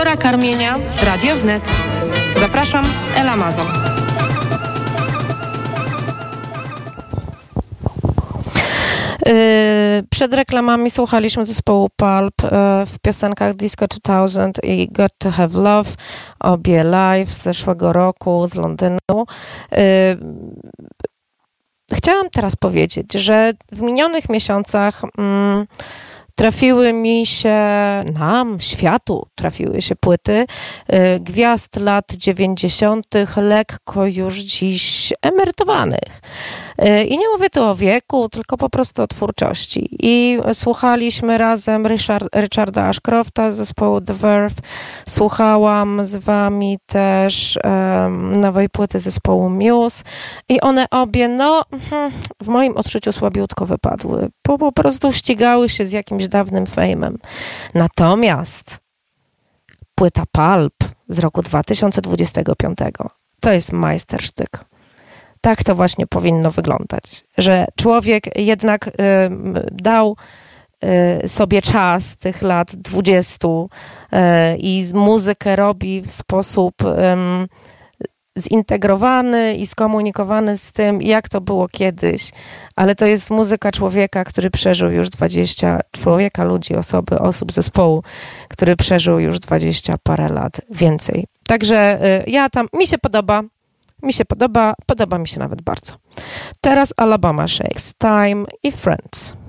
Pora karmienia w Radio Wnet. Zapraszam, Ela Mazon. Przed reklamami słuchaliśmy zespołu Pulp w piosenkach Disco 2000 i Got to Have Love, obie live z zeszłego roku z Londynu. Chciałam teraz powiedzieć, że w minionych miesiącach trafiły mi się, światu trafiły się płyty gwiazd lat 90., lekko już dziś emerytowanych. I nie mówię tu o wieku, tylko po prostu o twórczości. I słuchaliśmy razem Richarda Ashcrofta z zespołu The Verve. Słuchałam z wami też nowej płyty zespołu Muse. I one obie, w moim odczuciu słabiutko wypadły. Bo po prostu ścigały się z jakimś dawnym fejmem. Natomiast płyta Pulp z roku 2025 to jest majstersztyk. Tak to właśnie powinno wyglądać, że człowiek jednak dał sobie czas tych lat 20 i muzykę robi w sposób zintegrowany i skomunikowany z tym, jak to było kiedyś, ale to jest muzyka człowieka, który przeżył już 20, ludzi, osób zespołu, który przeżył już 20 parę lat więcej. Także mi się podoba mi się nawet bardzo. Teraz Alabama Shakes, Time i Friends.